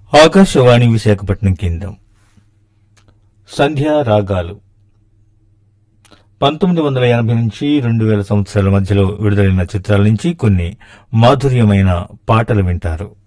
ఆకాశవాణి విశాఖపట్నం కేంద్రం. సంధ్యా రాగాలు 1980 నుంచి 2000 సంవత్సరాల మధ్యలో విడుదలైన చిత్రాల నుంచి కొన్ని మాధుర్యమైన పాటలు వింటారు.